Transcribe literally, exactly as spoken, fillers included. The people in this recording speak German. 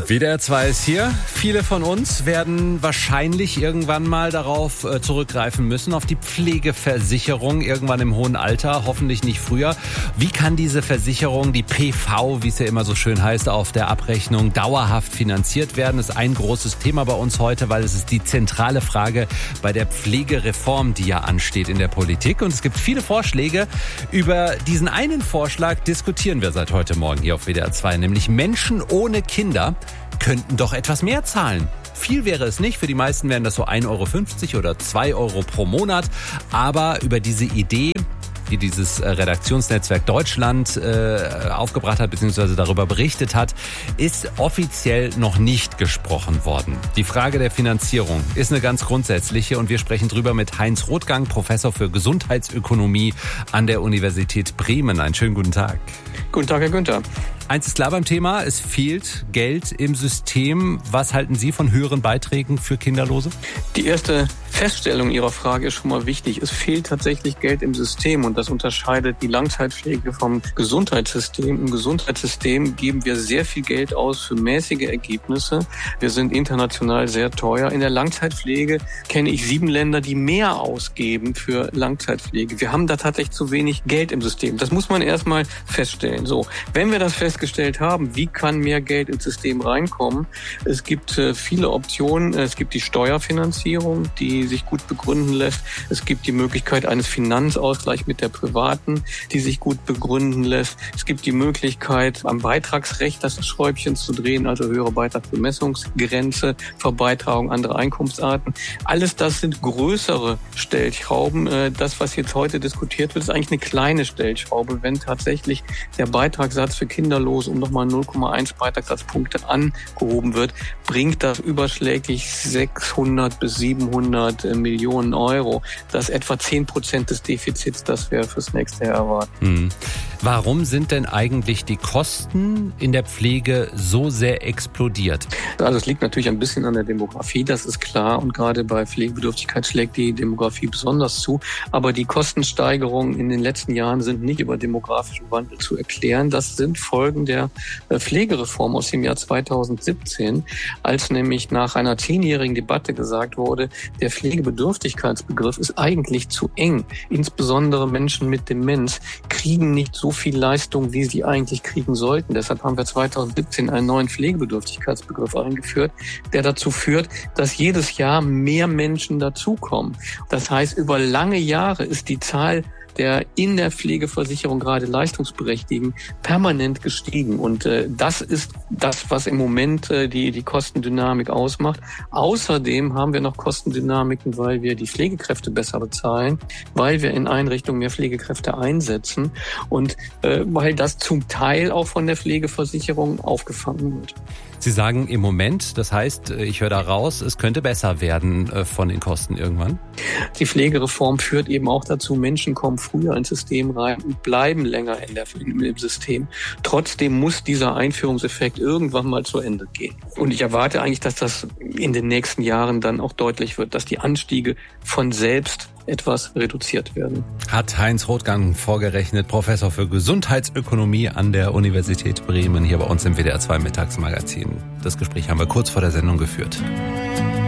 W D R zwei ist hier. Viele von uns werden wahrscheinlich irgendwann mal darauf äh, zurückgreifen müssen, auf die Pflegeversicherung, irgendwann im hohen Alter, hoffentlich nicht früher. Wie kann diese Versicherung, die P V, wie es ja immer so schön heißt, auf der Abrechnung dauerhaft finanziert werden? Das ist ein großes Thema bei uns heute, weil es ist die zentrale Frage bei der Pflegereform, die ja ansteht in der Politik. Und es gibt viele Vorschläge. Über diesen einen Vorschlag diskutieren wir seit heute Morgen hier auf W D R zwei, nämlich Menschen ohne Kinder könnten doch etwas mehr zahlen. Viel wäre es nicht, für die meisten wären das so ein Euro fünfzig oder zwei Euro pro Monat, aber über diese Idee, die dieses Redaktionsnetzwerk Deutschland äh, aufgebracht hat bzw. darüber berichtet hat, ist offiziell noch nicht gesprochen worden. Die Frage der Finanzierung ist eine ganz grundsätzliche und wir sprechen drüber mit Heinz Rothgang, Professor für Gesundheitsökonomie an der Universität Bremen. Einen schönen guten Tag. Guten Tag, Herr Günther. Eins ist klar beim Thema, es fehlt Geld im System. Was halten Sie von höheren Beiträgen für Kinderlose? Die erste Feststellung Ihrer Frage ist schon mal wichtig. Es fehlt tatsächlich Geld im System und das unterscheidet die Langzeitpflege vom Gesundheitssystem. Im Gesundheitssystem geben wir sehr viel Geld aus für mäßige Ergebnisse. Wir sind international sehr teuer. In der Langzeitpflege kenne ich sieben Länder, die mehr ausgeben für Langzeitpflege. Wir haben da tatsächlich zu wenig Geld im System. Das muss man erstmal feststellen. So, wenn wir das festgestellt haben, wie kann mehr Geld ins System reinkommen? Es gibt äh, viele Optionen. Es gibt die Steuerfinanzierung, die sich gut begründen lässt. Es gibt die Möglichkeit eines Finanzausgleichs mit der Privaten, die sich gut begründen lässt. Es gibt die Möglichkeit, am Beitragsrecht das Schräubchen zu drehen, also höhere Beitragsbemessungsgrenze, Verbeitragung anderer Einkunftsarten. Alles das sind größere Stellschrauben. Das, was jetzt heute diskutiert wird, ist eigentlich eine kleine Stellschraube. Wenn tatsächlich der Beitragssatz für Kinderlose um nochmal null Komma eins Beitragssatzpunkte angehoben wird, bringt das überschlägig sechshundert bis siebenhundert Millionen Euro. Das ist etwa zehn Prozent des Defizits, das wir fürs nächste Jahr erwarten. Hm. Warum sind denn eigentlich die Kosten in der Pflege so sehr explodiert? Also es liegt natürlich ein bisschen an der Demografie, das ist klar. Und gerade bei Pflegebedürftigkeit schlägt die Demografie besonders zu. Aber die Kostensteigerungen in den letzten Jahren sind nicht über demografischen Wandel zu erklären. Das sind Folgen der Pflegereform aus dem Jahr zweitausendsiebzehn, als nämlich nach einer zehnjährigen Debatte gesagt wurde, der Pflegebedürftigkeitsbegriff ist eigentlich zu eng. Insbesondere Menschen mit Demenz kriegen nicht so viel Leistung, wie sie eigentlich kriegen sollten. Deshalb haben wir zweitausendsiebzehn einen neuen Pflegebedürftigkeitsbegriff eingeführt, der dazu führt, dass jedes Jahr mehr Menschen dazukommen. Das heißt, über lange Jahre ist die Zahl der in der Pflegeversicherung gerade Leistungsberechtigten permanent gestiegen. Und äh, das ist das, was im Moment äh, die, die Kostendynamik ausmacht. Außerdem haben wir noch Kostendynamiken, weil wir die Pflegekräfte besser bezahlen, weil wir in Einrichtungen mehr Pflegekräfte einsetzen und äh, weil das zum Teil auch von der Pflegeversicherung aufgefangen wird. Sie sagen im Moment, das heißt, ich höre da raus, es könnte besser werden äh, von den Kosten irgendwann? Die Pflegereform führt eben auch dazu, Menschen kommen früher ins System rein und bleiben länger in der, im System. Trotzdem muss dieser Einführungseffekt irgendwann mal zu Ende gehen. Und ich erwarte eigentlich, dass das in den nächsten Jahren dann auch deutlich wird, dass die Anstiege von selbst etwas reduziert werden. Hat Heinz Rothgang vorgerechnet, Professor für Gesundheitsökonomie an der Universität Bremen, hier bei uns im W D R zwei Mittagsmagazin. Das Gespräch haben wir kurz vor der Sendung geführt.